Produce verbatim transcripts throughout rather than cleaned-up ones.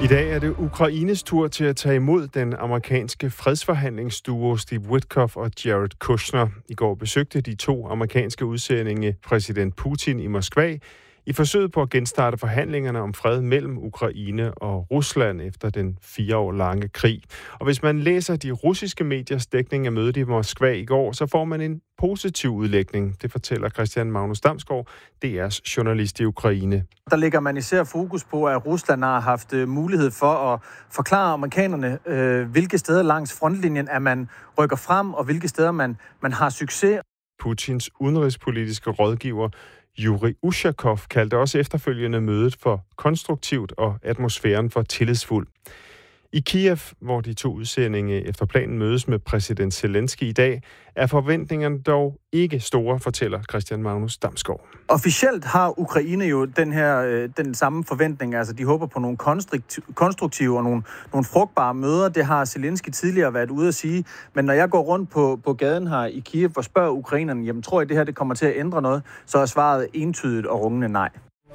I dag er det Ukraines tur til at tage imod den amerikanske fredsforhandlingsduo Steve Witkoff og Jared Kushner. I går besøgte de to amerikanske udsendinge præsident Putin i Moskva i forsøget på at genstarte forhandlingerne om fred mellem Ukraine og Rusland efter den fire år lange krig. Og hvis man læser de russiske mediers dækning af mødet i Moskva i går, så får man en positiv udlægning. Det fortæller Christian Magnus Damsgaard, D R's journalist i Ukraine. Der lægger man især fokus på, at Rusland har haft mulighed for at forklare amerikanerne, øh, hvilke steder langs frontlinjen er man rykker frem, og hvilke steder man, man har succes. Putins udenrigspolitiske rådgiver Yuri Ushakov kaldte også efterfølgende mødet for konstruktivt og atmosfæren for tillidsfuld. I Kiev, hvor de to udsendinge efter planen mødes med præsident Zelensky i dag, er forventningerne dog ikke store, fortæller Christian Magnus Damsgaard. Officielt har Ukraine jo den her den samme forventning, altså de håber på nogle konstruktive og nogle, nogle frugtbare møder. Det har Zelensky tidligere været ude at sige, men når jeg går rundt på, på gaden her i Kiev og spørger ukrainerne, jamen tror I det her det kommer til at ændre noget, så er svaret entydigt og rungende nej.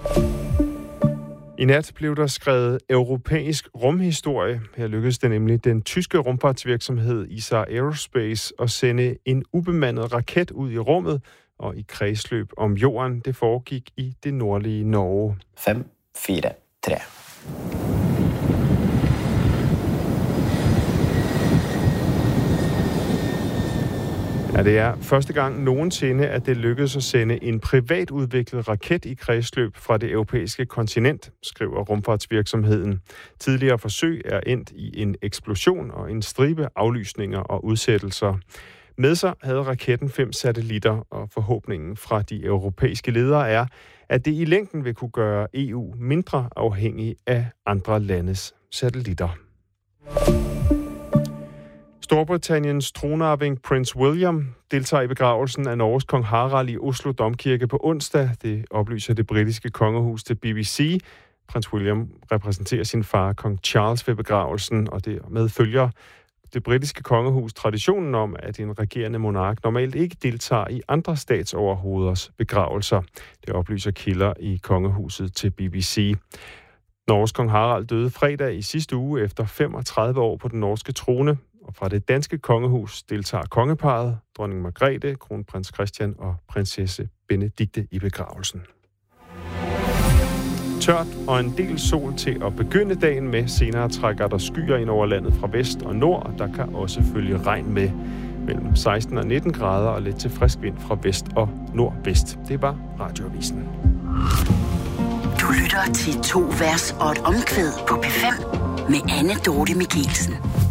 I nat blev der skrevet europæisk rumhistorie. Her lykkedes det nemlig den tyske rumfartsvirksomhed E S A Aerospace at sende en ubemandet raket ud i rummet og i kredsløb om jorden. Det foregik i det nordlige Norge. fem, fire, tre. Ja, det er første gang nogensinde, at det lykkedes at sende en privat udviklet raket i kredsløb fra det europæiske kontinent, skriver rumfartsvirksomheden. Tidligere forsøg er endt i en eksplosion og en stribe aflysninger og udsættelser. Med sig havde raketten fem satellitter, og forhåbningen fra de europæiske ledere er, at det i længden vil kunne gøre E U mindre afhængig af andre landes satellitter. Storbritanniens tronarving Prince William deltager i begravelsen af Norges kong Harald i Oslo Domkirke på onsdag. Det oplyser det britiske kongehus til B B C. Prins William repræsenterer sin far, kong Charles, ved begravelsen, og dermed følger det britiske kongehus traditionen om, at en regerende monark normalt ikke deltager i andre statsoverhoveders begravelser. Det oplyser kilder i kongehuset til B B C. Norges kong Harald døde fredag i sidste uge efter femogtredive år på den norske trone. Og fra det danske kongehus deltager kongeparret, dronning Margrethe, kronprins Christian og prinsesse Benedikte i begravelsen. Tørt og en del sol til at begynde dagen med. Senere trækker der skyer ind over landet fra vest og nord, og der kan også følge regn med. Mellem seksten og nitten grader og lidt til frisk vind fra vest og nordvest. Det var Radioavisen. Du lytter til to vers og et omkvæd på P fem med Anne Dorte Michelsen.